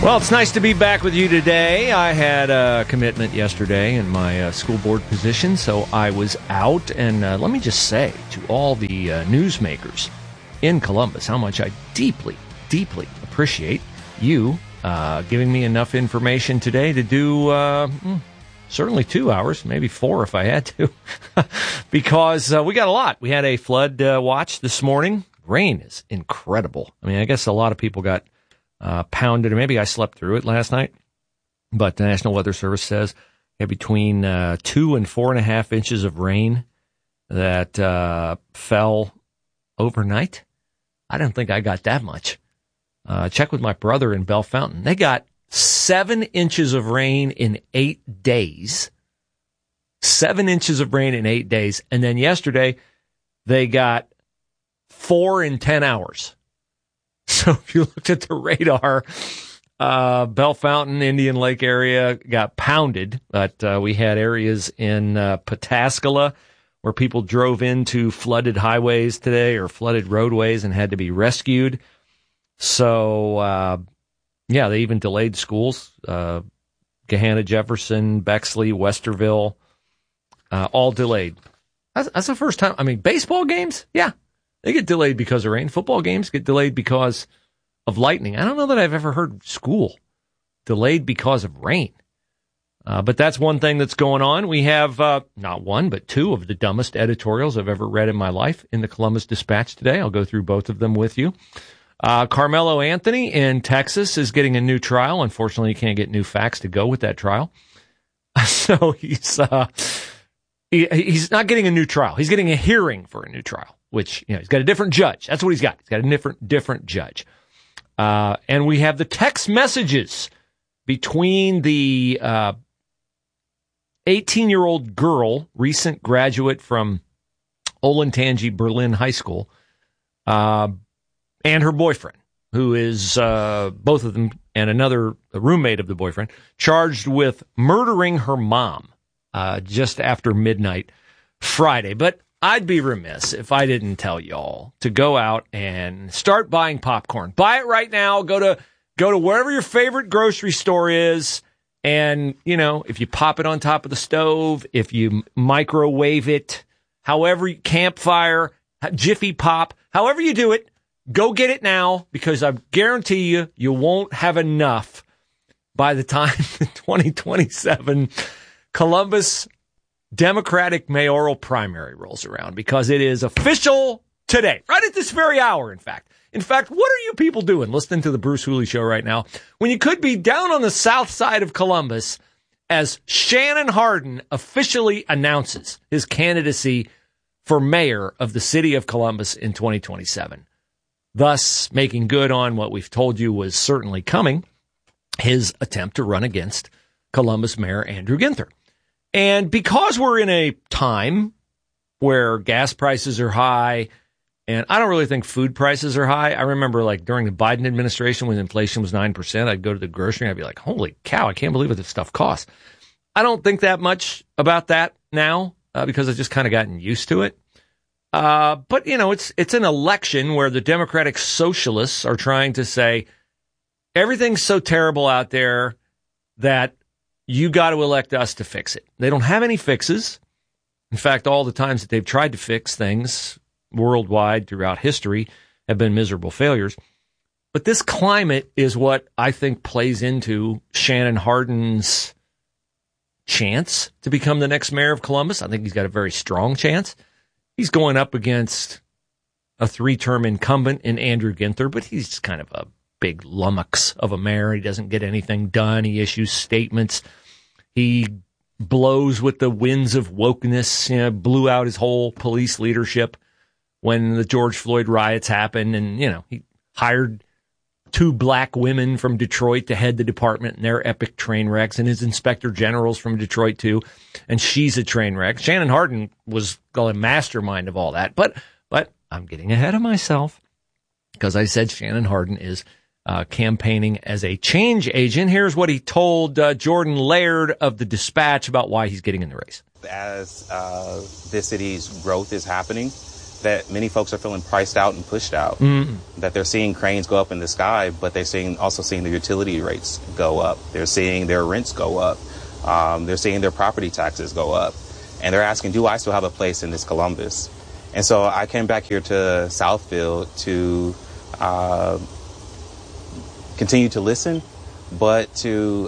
Well, it's nice to be back with you today. I had a commitment yesterday in my school board position, so I was out. And let me just say to all the newsmakers in Columbus how much I deeply, deeply appreciate you giving me enough information today to do certainly 2 hours, maybe 4 if I had to, because we got a lot. We had a flood watch this morning. Rain is incredible. I mean, I guess a lot of people got pounded, or maybe I slept through it last night. But the National Weather Service says between 2 and 4.5 inches of rain that fell overnight. I don't think I got that much. Check with my brother in Bell Fountain. They got 7 inches of rain in 8 days. 7 inches of rain in 8 days. And then yesterday, they got 4 in 10 hours. So if you looked at the radar, Bell Fountain, Indian Lake area got pounded, but we had areas in Pataskala where people drove into flooded highways today or flooded roadways and had to be rescued. So, they even delayed schools. Gahanna, Jefferson, Bexley, Westerville, all delayed. That's the first time. I mean, baseball games, yeah. They get delayed because of rain. Football games get delayed because of lightning. I don't know that I've ever heard school delayed because of rain. But that's one thing that's going on. We have not one, but 2 of the dumbest editorials I've ever read in my life in the Columbus Dispatch today. I'll go through both of them with you. Carmelo Anthony in Texas is getting a new trial. Unfortunately, he can't get new facts to go with that trial. So he's not getting a new trial. He's getting a hearing for a new trial, which, he's got a different judge. That's what he's got. He's got a different judge. And we have the text messages between the 18-year-old girl, recent graduate from Olentangy Berlin High School, and her boyfriend, who is both of them and another roommate of the boyfriend, charged with murdering her mom just after midnight Friday. But I'd be remiss if I didn't tell y'all to go out and start buying popcorn. Buy it right now. Go to wherever your favorite grocery store is. And, if you pop it on top of the stove, if you microwave it, however, campfire, Jiffy Pop, however you do it, go get it now, because I guarantee you won't have enough by the time the 2027 Columbus Democratic mayoral primary rolls around, because it is official today, right at this very hour, in fact. In fact, what are you people doing listening to the Bruce Hooley Show right now when you could be down on the south side of Columbus as Shannon Hardin officially announces his candidacy for mayor of the city of Columbus in 2027, thus making good on what we've told you was certainly coming, his attempt to run against Columbus Mayor Andrew Ginther. And because we're in a time where gas prices are high, and I don't really think food prices are high. I remember during the Biden administration when inflation was 9%, I'd go to the grocery and I'd be like, holy cow, I can't believe what this stuff costs. I don't think that much about that now because I've just kind of gotten used to it. But, it's an election where the Democratic Socialists are trying to say everything's so terrible out there that you got to elect us to fix it. They don't have any fixes. In fact, all the times that they've tried to fix things worldwide throughout history have been miserable failures. But this climate is what I think plays into Shannon Hardin's chance to become the next mayor of Columbus. I think he's got a very strong chance. He's going up against a 3-term incumbent in Andrew Ginther, but he's kind of a big lummox of a mayor. He doesn't get anything done. He issues statements. He blows with the winds of wokeness, blew out his whole police leadership when the George Floyd riots happened. And, he hired 2 black women from Detroit to head the department, and they're epic train wrecks, and his inspector general's from Detroit too, and she's a train wreck. Shannon Hardin was a mastermind of all that. But I'm getting ahead of myself because I said Shannon Hardin is campaigning as a change agent. Here's what he told Jordan Laird of the Dispatch about why he's getting in the race. As this city's growth is happening, that many folks are feeling priced out and pushed out, that they're seeing cranes go up in the sky, but they're also seeing their utility rates go up. They're seeing their rents go up. They're seeing their property taxes go up. And they're asking, do I still have a place in this Columbus? And so I came back here to Southfield to continue to listen, but to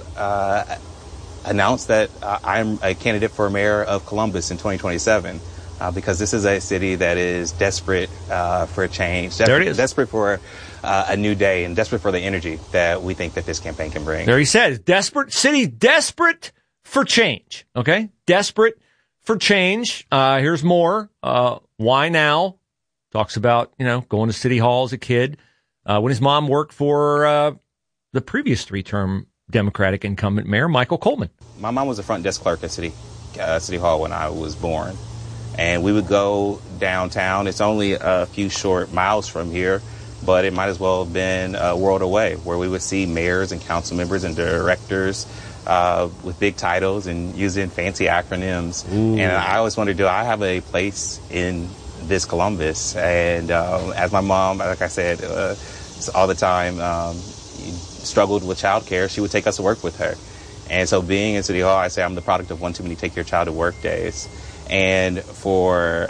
announce that I'm a candidate for mayor of Columbus in 2027, because this is a city that is desperate for a change. There it is. Desperate for a new day, and desperate for the energy that we think that this campaign can bring. There he said, desperate city, desperate for change. Okay? Desperate for change. Here's more. Why now? Talks about, going to City Hall as a kid. When his mom worked for the previous three-term Democratic incumbent mayor, Michael Coleman. My mom was a front desk clerk at City Hall when I was born. And we would go downtown. It's only a few short miles from here, but it might as well have been a world away, where we would see mayors and council members and directors with big titles and using fancy acronyms. Ooh. And I always wondered, do I have a place in this Columbus? And as my mom, like I said, all the time, struggled with childcare, she would take us to work with her. And so being in City Hall, I say I'm the product of one too many take your child to work days. And for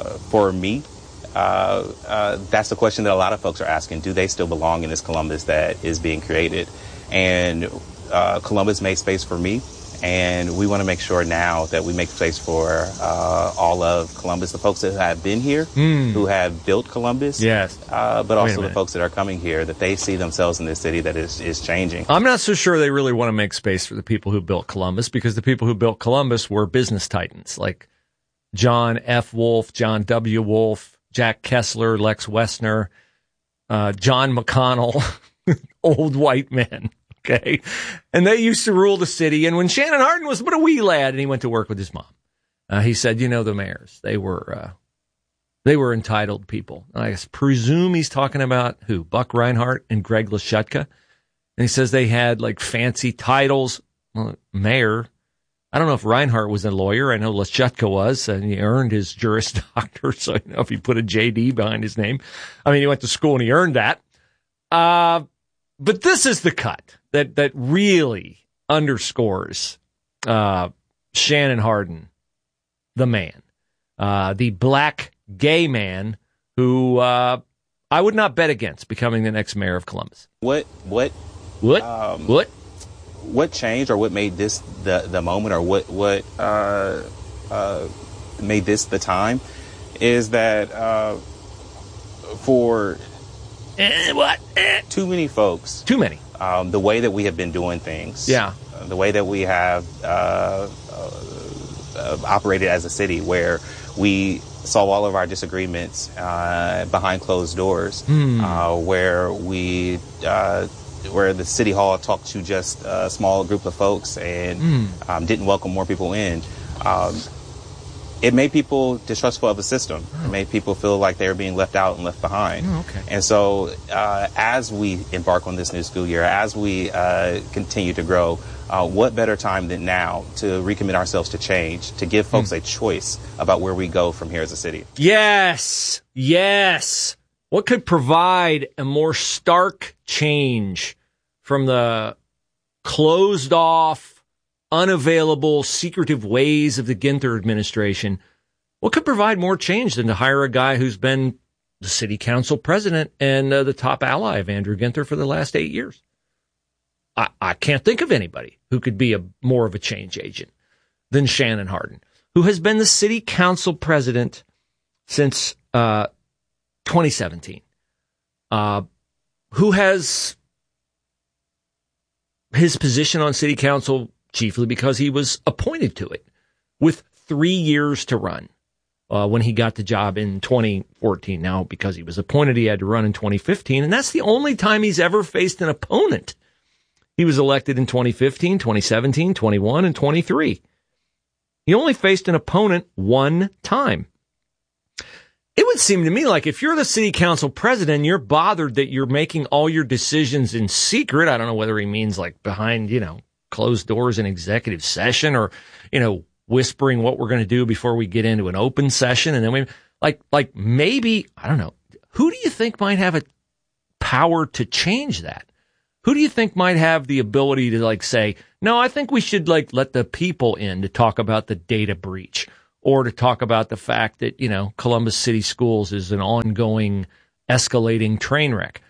me, that's the question that a lot of folks are asking. Do they still belong in this Columbus that is being created? And Columbus made space for me. And we want to make sure now that we make space for all of Columbus, the folks that have been here, who have built Columbus, yes, but also the folks that are coming here, that they see themselves in this city that is changing. I'm not so sure they really want to make space for the people who built Columbus, because the people who built Columbus were business titans like John F. Wolfe, John W. Wolfe, Jack Kessler, Lex Wessner, John McConnell, old white men. Okay. And they used to rule the city. And when Shannon Hardin was but a wee lad and he went to work with his mom, he said, the mayors, they were entitled people. And I presume he's talking about who? Buck Reinhardt and Greg Lashutka. And he says they had like fancy titles. Well, mayor. I don't know if Reinhardt was a lawyer. I know Lashutka was, and he earned his Juris Doctor. So, if he put a JD behind his name, he went to school and he earned that. But this is the cut that really underscores Shannon Hardin, the man, the black gay man who I would not bet against becoming the next mayor of Columbus. What changed, or what made this the moment, or what made this the time, is that for too many folks. Too many. The way that we have been doing things. Yeah. The way that we have operated as a city, where we solve all of our disagreements behind closed doors, where the City Hall talked to just a small group of folks and didn't welcome more people in. It made people distrustful of the system. It made people feel like they were being left out and left behind. Okay. And so as we embark on this new school year, as we continue to grow, what better time than now to recommit ourselves to change, to give folks a choice about where we go from here as a city? Yes. Yes. What could provide a more stark change from the closed off, unavailable, secretive ways of the Ginther administration? What could provide more change than to hire a guy who's been the city council president and the top ally of Andrew Ginther for the last 8 years? I can't think of anybody who could be more of a change agent than Shannon Hardin, who has been the city council president since 2017, who has his position on city council chiefly because he was appointed to it with 3 years to run when he got the job in 2014. Now, because he was appointed, he had to run in 2015, and that's the only time he's ever faced an opponent. He was elected in 2015, 2017, 21, and 23. He only faced an opponent one time. It would seem to me like if you're the city council president, you're bothered that you're making all your decisions in secret. I don't know whether he means like behind, closed doors in executive session, or, whispering what we're going to do before we get into an open session. And then Like maybe, I don't know, who do you think might have a power to change that? Who do you think might have the ability to say, no, I think we should let the people in to talk about the data breach or to talk about the fact that, Columbus City Schools is an ongoing escalating train wreck.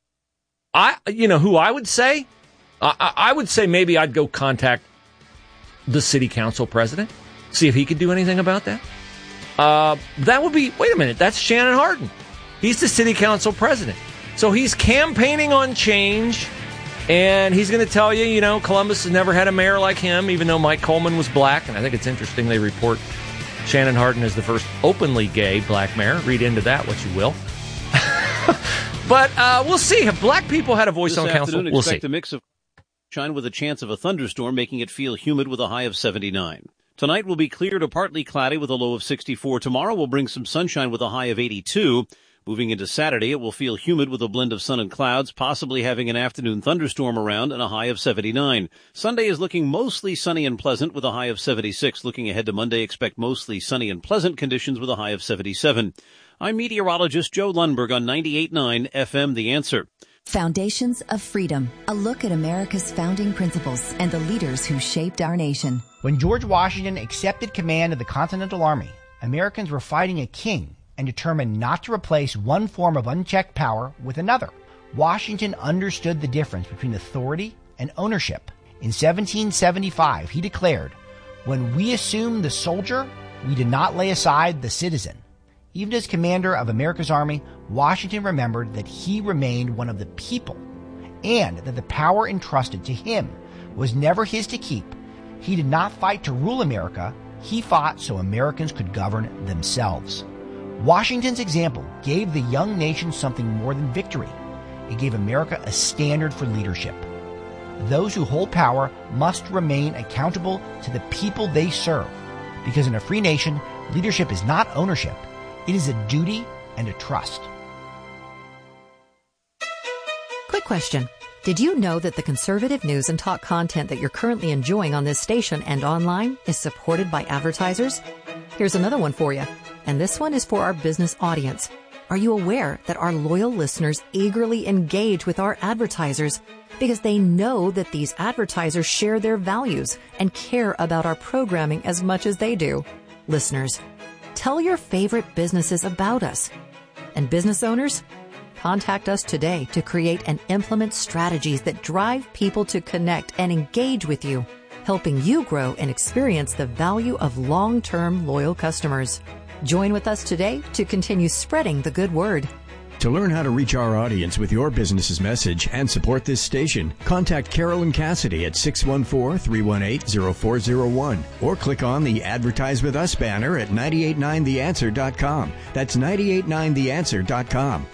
Who I would say? I would say maybe I'd go contact the city council president, see if he could do anything about that. That would be, wait a minute, that's Shannon Hardin. He's the city council president. So he's campaigning on change, and he's going to tell you, Columbus has never had a mayor like him, even though Mike Coleman was black. And I think it's interesting they report Shannon Hardin as the first openly gay black mayor. Read into that what you will. But we'll see. Have black people had a voice on council? We'll see. Expect a mix of sunshine with a chance of a thunderstorm, making it feel humid with a high of 79. Tonight will be clear to partly cloudy with a low of 64. Tomorrow will bring some sunshine with a high of 82. Moving into Saturday, it will feel humid with a blend of sun and clouds, possibly having an afternoon thunderstorm around and a high of 79. Sunday is looking mostly sunny and pleasant with a high of 76. Looking ahead to Monday, expect mostly sunny and pleasant conditions with a high of 77. I'm meteorologist Joe Lundberg on 98.9 FM The Answer. Foundations of Freedom, a look at America's founding principles and the leaders who shaped our nation. When George Washington accepted command of the Continental Army, Americans were fighting a king and determined not to replace one form of unchecked power with another. Washington understood the difference between authority and ownership. In 1775, he declared, "When we assumed the soldier, we did not lay aside the citizen." Even as commander of America's army, Washington remembered that he remained one of the people and that the power entrusted to him was never his to keep. He did not fight to rule America. He fought so Americans could govern themselves. Washington's example gave the young nation something more than victory. It gave America a standard for leadership. Those who hold power must remain accountable to the people they serve, because in a free nation, leadership is not ownership. It is a duty and a trust. Quick question. Did you know that the conservative news and talk content that you're currently enjoying on this station and online is supported by advertisers? Here's another one for you. And this one is for our business audience. Are you aware that our loyal listeners eagerly engage with our advertisers because they know that these advertisers share their values and care about our programming as much as they do? Listeners, tell your favorite businesses about us. And business owners, contact us today to create and implement strategies that drive people to connect and engage with you, helping you grow and experience the value of long-term loyal customers. Join with us today to continue spreading the good word. To learn how to reach our audience with your business's message and support this station, contact Carolyn Cassidy at 614-318-0401 or click on the Advertise With Us banner at 989theanswer.com. That's 989theanswer.com.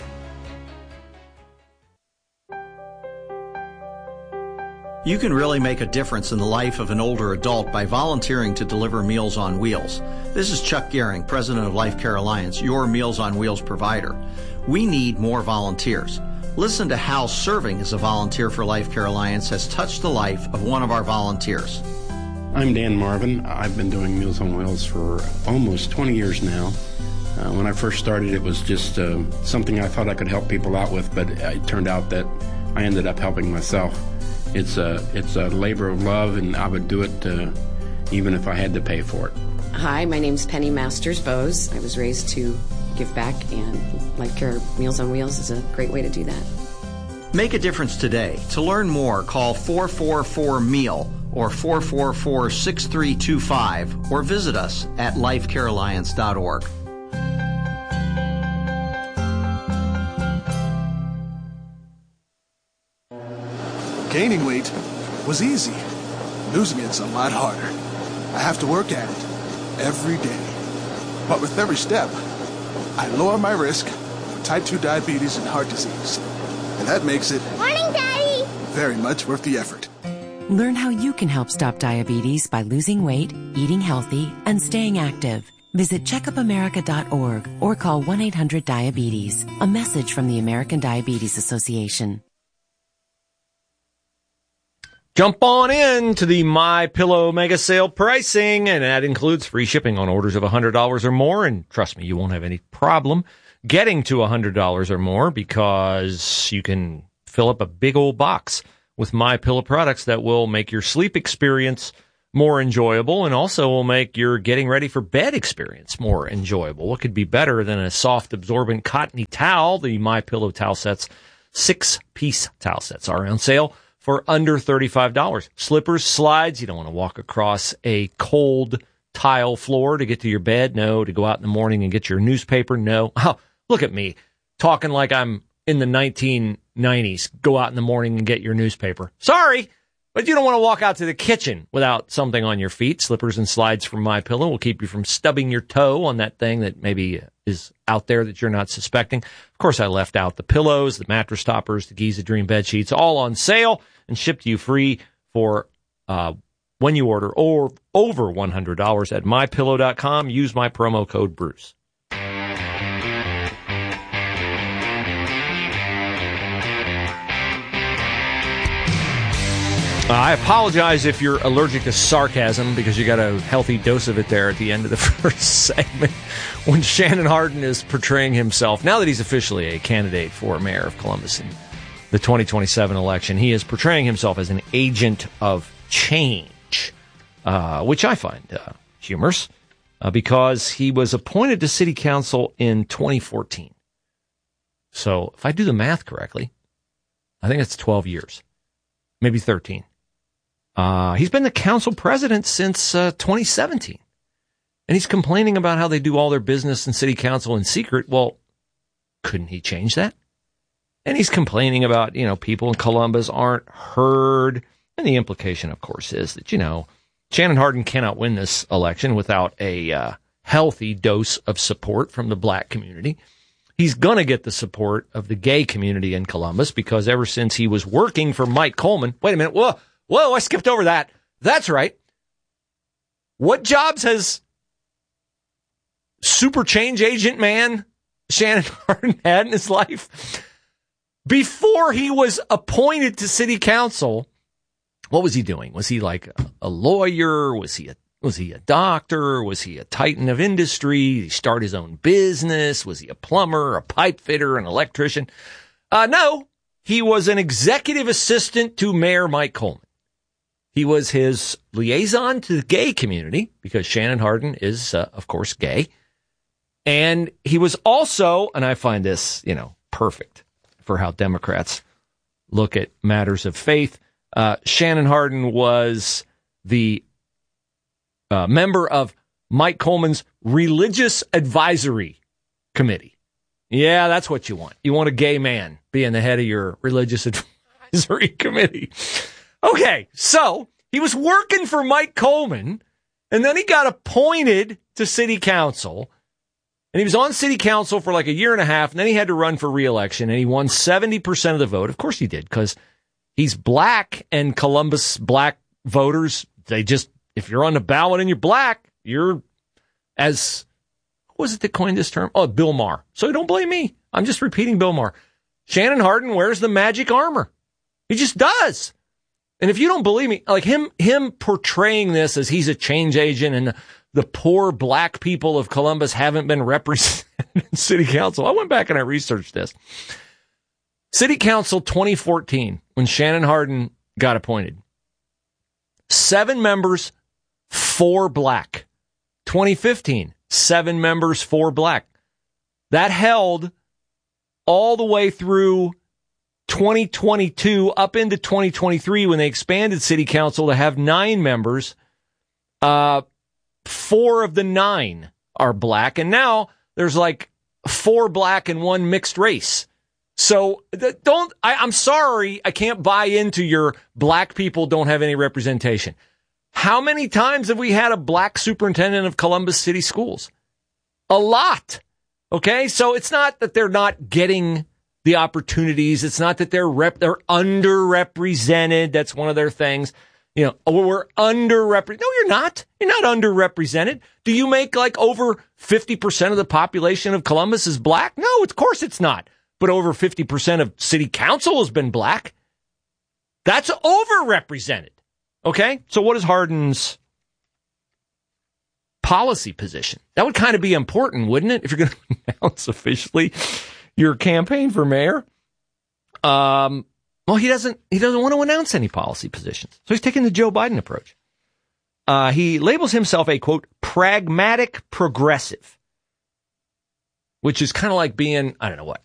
You can really make a difference in the life of an older adult by volunteering to deliver Meals on Wheels. This is Chuck Gehring, president of Life Care Alliance, your Meals on Wheels provider. We need more volunteers. Listen to how serving as a volunteer for Life Care Alliance has touched the life of one of our volunteers. I'm Dan Marvin. I've been doing Meals on Wheels for almost 20 years now. When I first started, it was just something I thought I could help people out with, but it turned out that I ended up helping myself. It's a labor of love, and I would do it even if I had to pay for it. Hi, my name's Penny Masters Bose. I was raised to give back, and Life Care Meals on Wheels is a great way to do that. Make a difference today. To learn more, call 444-MEAL or 444-6325 or visit us at lifecarealliance.org. Gaining weight was easy. Losing it's a lot harder. I have to work at it every day. But with every step, I lower my risk for type 2 diabetes and heart disease. And that makes it Morning, Daddy! very much worth the effort. Learn how you can help stop diabetes by losing weight, eating healthy, and staying active. Visit checkupamerica.org or call 1-800-DIABETES. A message from the American Diabetes Association. Jump on in to the MyPillow mega sale pricing, and that includes free shipping on orders of $100 or more. And trust me, you won't have any problem getting to $100 or more because you can fill up a big old box with MyPillow products that will make your sleep experience more enjoyable and also will make your getting ready for bed experience more enjoyable. What could be better than a soft, absorbent, cottony towel? The MyPillow towel sets, 6-piece towel sets are on sale for under $35. Slippers, slides, you don't want to walk across a cold tile floor to get to your bed. No. To go out in the morning and get your newspaper. No. Oh, look at me talking like I'm in the 1990s. Go out in the morning and get your newspaper. Sorry, but you don't want to walk out to the kitchen without something on your feet. Slippers and slides from MyPillow will keep you from stubbing your toe on that thing that maybe is out there that you're not suspecting. Of course, I left out the pillows, the mattress toppers, the Giza Dream bed sheets, all on sale and shipped to you free for when you order or over $100 at MyPillow.com. Use my promo code Bruce. I apologize if you're allergic to sarcasm because you got a healthy dose of it there at the end of the first segment when Shannon Hardin is portraying himself. Now that he's officially a candidate for mayor of Columbus in the 2027 election, he is portraying himself as an agent of change, which I find humorous because he was appointed to city council in 2014. So if I do the math correctly, I think it's 12 years, maybe 13. He's been the council president since 2017. And he's complaining about how they do all their business in city council in secret. Well, couldn't he change that? And he's complaining about, people in Columbus aren't heard. And the implication, of course, is that, Shannon Hardin cannot win this election without a healthy dose of support from the black community. He's going to get the support of the gay community in Columbus because ever since he was working for Mike Coleman, wait a minute, whoa, I skipped over that. That's right. What jobs has super change agent man Shannon Hardin had in his life? Before he was appointed to city council, what was he doing? Was he like a lawyer? Was he a doctor? Was he a titan of industry? Did he start his own business? Was he a plumber, a pipe fitter, an electrician? No, he was an executive assistant to Mayor Mike Coleman. He was his liaison to the gay community because Shannon Hardin is, of course, gay. And he was also, and I find this, perfect for how Democrats look at matters of faith. Shannon Hardin was the member of Mike Coleman's Religious Advisory Committee. Yeah, that's what you want. You want a gay man being the head of your Religious Advisory Committee. Okay, so he was working for Mike Coleman, and then he got appointed to city council, and he was on city council for like a year and a half, and then he had to run for re-election, and he won 70% of the vote. Of course he did, because he's black, and Columbus black voters, if you're on the ballot and you're black, you're as, who was it that coined this term? Oh, Bill Maher. So don't blame me. I'm just repeating Bill Maher. Shannon Hardin wears the magic armor. He just does. And if you don't believe me, like him portraying this as he's a change agent and the poor black people of Columbus haven't been represented in city council. I went back and I researched this. City council 2014, when Shannon Hardin got appointed, 7 members, 4 black. 2015, 7 members, 4 black. That held all the way through 2022 up into 2023 when they expanded city council to have 9 members. 4 of the 9 are black. And now there's like 4 black and 1 mixed race. So I'm sorry, I can't buy into your black people don't have any representation. How many times have we had a black superintendent of Columbus City Schools? A lot. Okay, so it's not that they're not getting the opportunities. It's not that they're underrepresented. That's one of their things. We're underrepresented. No, you're not. You're not underrepresented. Do you make like over 50% of the population of Columbus is black? No, of course it's not. But over 50% of city council has been black. That's overrepresented. Okay? So what is Hardin's policy position? That would kind of be important, wouldn't it, if you're going to announce officially your campaign for mayor? Well, he doesn't want to announce any policy positions. So he's taking the Joe Biden approach. He labels himself a, quote, pragmatic progressive, which is kind of like being, I don't know what,